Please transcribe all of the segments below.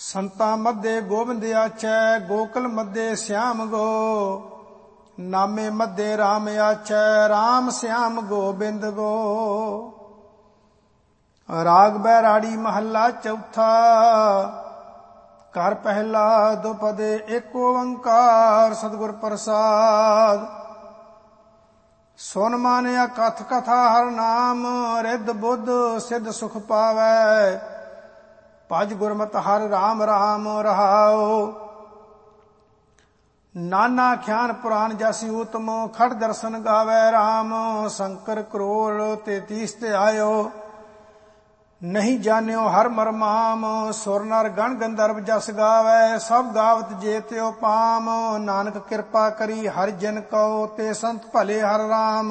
ਸੰਤਾਂ ਮੱਧੇ ਗੋਬਿੰਦ ਆਛੈ, ਗੋਕਲ ਮੱਧੇ ਸਿਆਮ ਗੋ। ਨਾਮੇ ਮੱਧੇ ਰਾਮ ਆਛੈ, ਰਾਮ ਸਿਆਮ ਗੋਬਿੰਦ ਗੋ। ਰਾਗ ਬੈਰਾੜੀ ਮਹੱਲਾ ਚੌਥਾ। ਘਰ ਪਹਿਲਾ ਦੁਪਦੇ ਏਕ ਓੰਕਾਰ, ਸਤਿਗੁਰ ਪ੍ਰਸਾਦ। ਸੁਨ ਮਾਨਿਆ ਕਥ ਕਥਾ ਹਰ ਨਾਮ, ਰਿੱਧ ਬੁੱਧ ਸਿੱਧ ਸੁਖ ਪਾਵੈ। ਭਜ ਗੁਰਮਤਿ ਹਰਿ ਰਾਮ ਰਾਮ ਰਹਾਉ। ਨਾਨਾ ਖਿਆਨ ਪੁਰਾਨ ਜਸੀ ਊਤਮ, ਖੜ ਦਰਸ਼ਨ ਗਾਵੈ ਰਾਮ। ਸ਼ੰਕਰ ਕਰੋੜ ਤੇਤੀਸ ਤੇ ਆਇਓ, ਨਹੀਂ ਜਾਣਿਓ ਹਰ ਮਰਮਾਮ। ਸੁਰ ਨਰ ਗਣ ਗੰਧਰਵ ਜਸ ਗਾਵੈ, ਸਭ ਗਾਵਤ ਜੇ ਤਿਉ ਪਾਮ। ਨਾਨਕ ਕਿਰਪਾ ਕਰੀ ਹਰਿ ਜਨ ਕਉ, ਤੇ ਸੰਤ ਭਲੇ ਹਰਿ ਰਾਮ।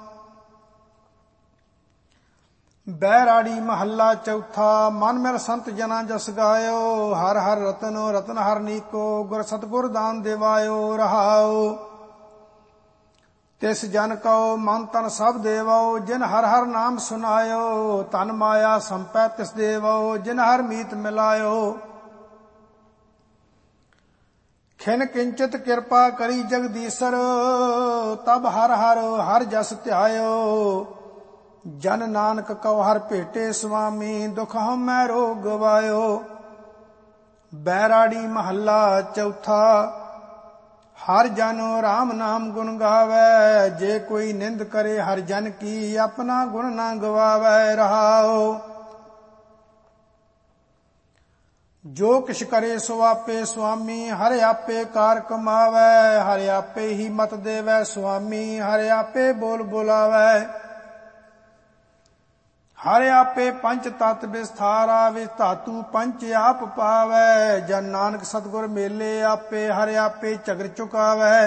ਬੈਰਾੜੀ ਮਹੱਲਾ ਚੌਥਾ। ਮਨ ਮਿਲ ਸੰਤ ਜਨਾ ਜਸ ਗਾਇਓ, ਹਰ ਹਰ ਰਤਨ ਰਤਨ ਹਰ ਨੀਕੋ। ਗੁਰ ਸਤਿਗੁਰ ਦਾਨ ਦੇਵਾਇਓ ਰਹਾਉ। ਤਿਸ ਜਨ ਕਉ ਮਨ ਤਨ ਸਭ ਦੇਵੋ, ਜਿਨ ਹਰ ਹਰ ਨਾਮ ਸੁਨਾਇਓ। ਤਨ ਮਾਇਆ ਸੰਪੈ ਤਿਸ ਦੇਵੋ, ਜਿਨ ਹਰ ਮੀਤ ਮਿਲਾਇਓ। ਖਿਨ ਕਿੰਚਿਤ ਕਿਰਪਾ ਕਰੀ ਜਗਦੀਸ਼ਰ, ਤਬ ਹਰ ਹਰ ਹਰ ਜਸ ਧਿਆਇਓ। ਜਨ ਨਾਨਕ ਕਉ ਹਰ ਭੇਟੇ ਸੁਆਮੀ, ਦੁਖ ਹਉਮੈ ਰੋਗ ਗਵਾਇਓ। ਬੈਰਾੜੀ ਮਹੱਲਾ ਚੌਥਾ। ਹਰ ਜਨ ਰਾਮ ਨਾਮ ਗੁਣ ਗਾਵੈ, ਜੇ ਕੋਈ ਨਿੰਦ ਕਰੇ ਹਰ ਜਨ ਕੀ। ਆਪਣਾ ਗੁਣ ਨਾ ਗਵਾਵੈ ਰਹਾਉ। ਜੋ ਕਿਛ ਕਰੇ ਸੋ ਆਪੇ ਸੁਆਮੀ, ਹਰਿ ਆਪੇ ਕਾਰ ਕਮਾਵੈ। ਹਰਿ ਆਪੇ ਹੀ ਮਤ ਦੇਵੈ ਸੁਆਮੀ, ਹਰਿ ਆਪੇ ਬੋਲ ਬੁਲਾਵੈ। ਹਰਿ ਆਪੇ ਪੰਚ ਤਤ ਵਿਸਥਾਰਾ, ਵਿਚ ਧਾਤੂ ਪੰਚ ਆਪ ਪਾਵੈ। ਜਨ ਨਾਨਕ ਸਤਿਗੁਰ ਮੇਲੇ ਆਪੇ, ਹਰਿ ਆਪੇ ਝਗਰ ਚੁਕਾਵੈ।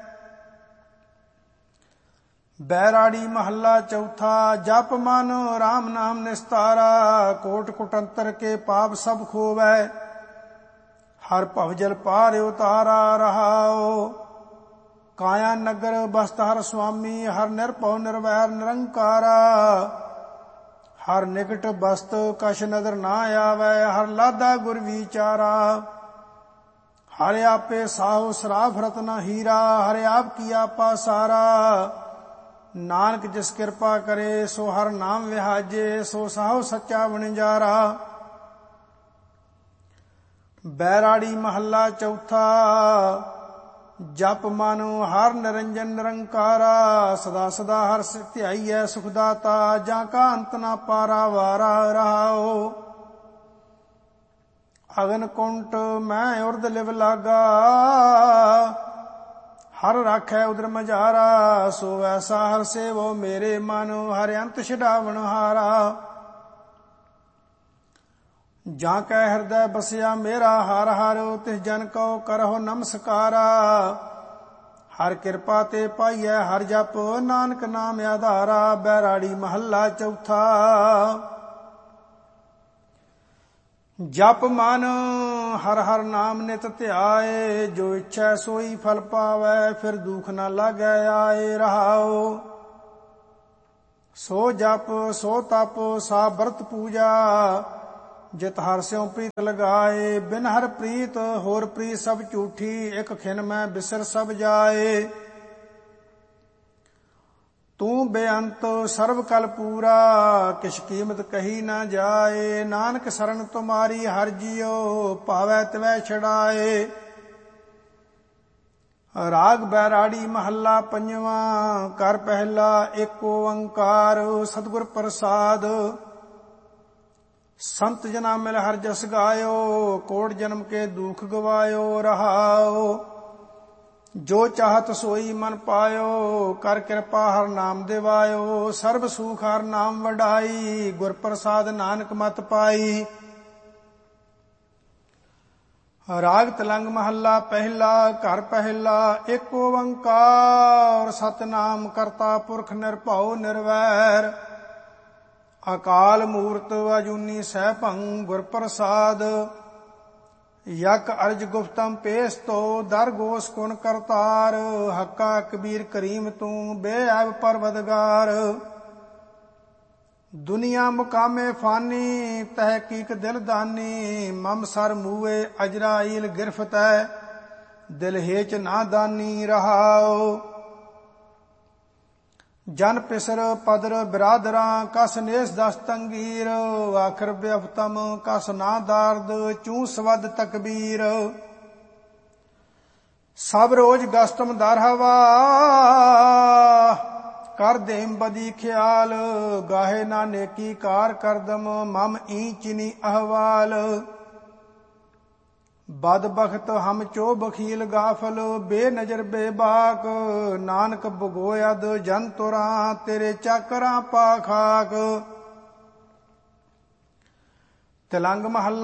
ਬੈਰਾੜੀ ਮਹੱਲਾ ਚੌਥਾ। ਜਪ ਮਨ ਰਾਮ ਨਾਮ ਨਿਸਤਾਰਾ, ਕੋਟ ਕੁਟੰਤਰ ਕੇ ਪਾਪ ਸਭ ਖੋਵੈ। ਹਰ ਭਵਜਲ ਪਾਰ ਉਤਾਰਾ ਰਹਾਉ। ਕਾਇਆ ਨਗਰ ਬਸਤ ਹਰ ਸੁਆਮੀ, ਹਰ ਨਿਰਭਉ ਨਿਰਵੈਰ ਨਿਰੰਕਾਰਾ। ਹਰ ਨਿਕਟ ਬਸਤ ਕਛ ਨਦਰ ਨਾ ਆਵੈ, ਹਰ ਲਾਦਾ ਗੁਰ ਵਿਚਾਰਾ। ਹਰਿ ਆਪੇ ਸਾਹੁ ਸਰਾਫ ਰਤਨਾ ਹੀਰਾ, ਹਰਿ ਆਪ ਕੀ ਆਪਾ ਸਾਰਾ। ਨਾਨਕ ਜਿਸ ਕਿਰਪਾ ਕਰੇ, ਸੋ ਹਰ ਨਾਮ ਵਿਹਾਜੇ। ਸੋ ਸਾਹੁ ਸੱਚਾ ਵਣਜਾਰਾ। ਬੈਰਾੜੀ ਮਹੱਲਾ ਚੌਥਾ। ਜਪ ਮਨ ਹਰ ਨਿਰੰਜਨ ਨਿਰੰਕਾਰਾ, ਸਦਾ ਸਦਾ ਹਰ ਧਿਆਈਐ ਸੁਖ ਦਾਤਾ। ਜਾਂ ਕਾ ਅੰਤ ਨਾ ਪਾਰਾ ਵਾਰਾ ਰਹਾਉ। ਅਗਨ ਕੁੰਟ ਮੈਂ ਉਰਦ ਲਿਵ ਲਾਗਾ, ਹਰ ਰਾਖੈ ਉਦਰ ਮਝਾਰਾ। ਸੋ ਐਸਾ ਹਰ ਸੇਵੋ ਮੇਰੇ ਮਨ, ਹਰਿ ਅੰਤ ਛਡਾਵਣ ਹਾਰਾ। ਜਾਂ ਕੈ ਹਿਰਦੈ ਬਸਿਆ ਮੇਰਾ ਹਰ ਹਰ, ਤਿਸ ਜਨ ਕਉ ਕਰਹੁ ਨਮਸਕਾਰਾ। ਹਰ ਕਿਰਪਾ ਤੇ ਪਾਈਐ ਹਰ ਜਪ, ਨਾਨਕ ਨਾਮ ਆਧਾਰਾ। ਬੈਰਾੜੀ ਮਹੱਲਾ ਚੌਥਾ। ਜਪ ਮਨ ਹਰ ਹਰ ਨਾਮ ਨਿਤ ਧਿਆਏ, ਜੋ ਇੱਛੈ ਸੋਈ ਫਲ ਪਾਵੈ। ਫਿਰ ਦੁਖ ਨਾ ਲਾਗੈ ਆਏ ਰਹਾਉ। ਸੋ ਜਪ ਸੋ ਤਪ ਸਾ ਬਰਤ ਪੂਜਾ, ਜਿਤ ਹਰ ਸਿਉ ਪ੍ਰੀਤ ਲਗਾਏ। ਬਿਨ ਹਰ ਪ੍ਰੀਤ ਹੋਰ ਪ੍ਰੀਤ ਸਭ ਝੂਠੀ, ਇਕ ਖਿਨ ਮੈਂ ਬਿਸਰ ਸਭ ਜਾਏ। ਤੂੰ ਬੇਅੰਤ ਸਰਬ ਕਲ ਪੂਰਾ, ਕਿਛ ਕੀਮਤ ਕਹੀ ਨਾ ਜਾਏ। ਨਾਨਕ ਸਰਣ ਤੁਮਾਰੀ ਹਰਿ ਜੀਉ, ਭਾਵੈ ਤਿਵੈ ਛਡਾਏ। ਰਾਗ ਬੈਰਾੜੀ ਮਹੱਲਾ ਪੰਜਵਾਂ। ਘਰ ਪਹਿਲਾ ਏਕ ਓੰਕਾਰ, ਸਤਿਗੁਰ ਪ੍ਰਸਾਦ। ਸੰਤ ਜਨਾ ਮਿਲ ਹਰਿ ਜਸ ਗਾਇਓ, ਕੋਟ ਜਨਮ ਕੇ ਦੁਖ ਗਵਾਇਓ ਰਹਾਉ। ਜੋ ਚਾਹਤ ਸੋਈ ਮਨ ਪਾਇਓ, ਕਰ ਕਿਰਪਾ ਹਰ ਨਾਮ ਦਿਵਾਇਓ। ਸਰਬ ਸੁਖ ਹਰ ਨਾਮ ਵਡਾਈ, ਗੁਰ ਪ੍ਰਸਾਦ ਨਾਨਕ ਮਤ ਪਾਈ। ਰਾਗ ਤਲੰਗ ਮਹੱਲਾ ਪਹਿਲਾ। ਘਰ ਪਹਿਲਾ ਏਕ ਓੰਕਾਰ, ਸਤਿਨਾਮ ਕਰਤਾ ਪੁਰਖ ਨਿਰਭਉ ਨਿਰਵੈਰ। ਅਕਾਲ ਮੂਰਤ ਅਜੂਨੀ ਸੈਭੰ, ਗੁਰ ਪ੍ਰਸਾਦ। ਯਕ ਅਰਜ ਗੁਫਤਮ ਪੇਸ ਤੋ, ਦਰ ਗੋਸ ਕੁਨ ਕਰਤਾਰ। ਹੱਕਾ ਕਬੀਰ ਕਰੀਮ ਤੂੰ, ਬੇਅਬ ਪਰਵਦਗਾਰ। ਦੁਨੀਆ ਮੁਕਾਮੇ ਫਾਨੀ ਤਹਿਕੀਕ ਦਿਲ ਦਾਨੀ ਮਮ ਸਰ ਮੂਏ ਅਜਰਾਈਲ ਗਿਰਫਤੈ ਦਿਲ ਹੇਚ ਨਾ ਦਾਨੀ ਰਹਾਓ ਜਨ ਪਿਸਰ ਪਦਰ ਬਿਰਾਦਰਾਂ ਕਸ ਨੇਸ ਦਸ ਤੰਗੀਰ ਆਖਰ ਬਿਅਫਤਮ ਕਸ ਨਾ ਦਾਰਦ ਚੂ ਸਵਦ ਤਕਬੀਰ ਸਭ ਰੋਜ਼ ਗਸਤਮ ਦਰ ਹਵਾ ਕਰ ਦੇਮ ਬਦੀ ਖਿਆਲ ਗਾਹੇ ਨਾ ਨੇਕੀ ਕਾਰ ਕਰਦਮ ਮਮ ਈਚਨੀ ਅਹਵਾਲ ਬਦ ਬਖਤ ਹਮ ਚੋ ਬਖੀਲ ਗਾਫਲ ਬੇਨਜ਼ਰ ਬੇਬਾਕ ਨਾਨਕ ਭਗੋਇਦ ਜਨ ਤੁਰਾਂ ਤੇਰੇ ਚਾਕਰਾਂ ਪਾ ਖਾਕ ਤਿਲੰਗ ਮਹੱਲਾ